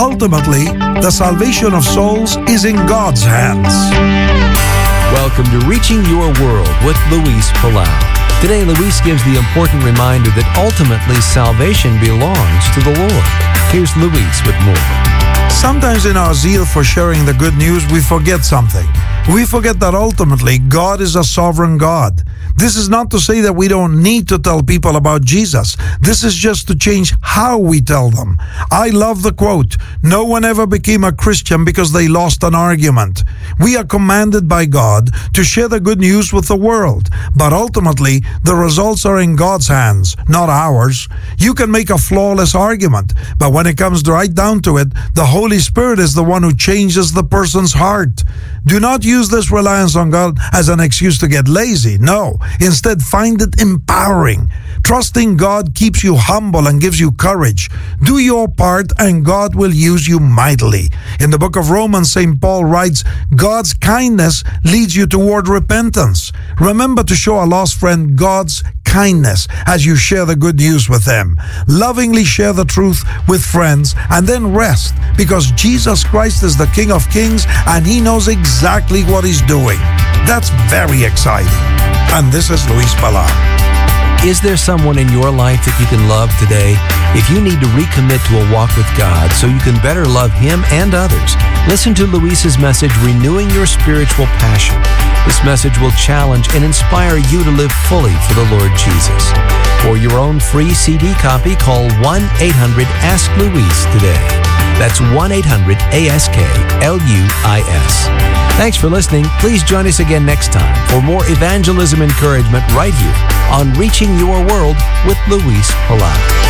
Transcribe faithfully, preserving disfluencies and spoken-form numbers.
Ultimately, the salvation of souls is in God's hands. Welcome to Reaching Your World with Luis Palau. Today, Luis gives the important reminder that ultimately salvation belongs to the Lord. Here's Luis with more. Sometimes in our zeal for sharing the good news, we forget something. We forget that ultimately God is a sovereign God. This is not to say that we don't need to tell people about Jesus. This is just to change how we tell them. I love the quote, "No one ever became a Christian because they lost an argument." We are commanded by God to share the good news with the world, but ultimately the results are in God's hands, not ours. You can make a flawless argument, but when it comes right down to it, the Holy Spirit is the one who changes the person's heart. Do not use this reliance on God as an excuse to get lazy. No, instead find it empowering. Trusting God keeps you humble and gives you courage. Do your part and God will use you mightily. In the book of Romans, Saint Paul writes, God's kindness leads you toward repentance. Remember to show a lost friend God's kindness as you share the good news with them. Lovingly share the truth with friends and then rest, because Jesus Christ is the King of Kings and He knows exactly what He's doing. That's very exciting. And this is Luis Palau. Is there someone in your life that you can love today? If you need to recommit to a walk with God so you can better love Him and others, listen to Luis's message, Renewing Your Spiritual Passion. This message will challenge and inspire you to live fully for the Lord Jesus. For your own free C D copy, call one eight hundred ask Luis today. That's one eight hundred ask L U I S. Thanks for listening. Please join us again next time for more evangelism encouragement right here on Reaching Your World with Luis Palau.